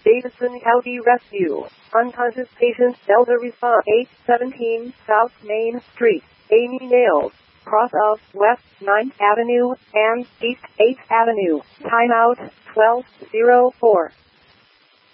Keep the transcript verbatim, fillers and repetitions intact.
Davidson County Rescue. Unconscious patient Delta Response eight seventeen South Main Street. Amy Nails. Cross of West ninth Avenue and East eighth Avenue. Timeout twelve oh four.